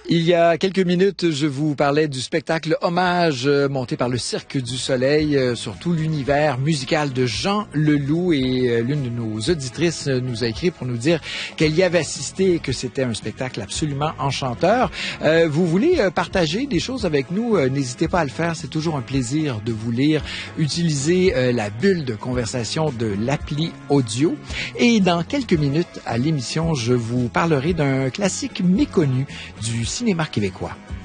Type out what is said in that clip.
Il y a quelques minutes, je vous parlais du spectacle Hommage monté par le Cirque du Soleil sur tout l'univers musical de Jean Leloup, et l'une de nos auditrices nous a écrit pour nous dire qu'elle y avait assisté et que c'était un spectacle absolument enchanteur. Vous voulez partager des choses avec nous? N'hésitez pas à le faire, c'est toujours un plaisir de vous lire. Utilisez la bulle de conversation de l'appli audio. Et dans quelques minutes à l'émission, je vous parlerai d'un classique méconnu du cinéma québécois.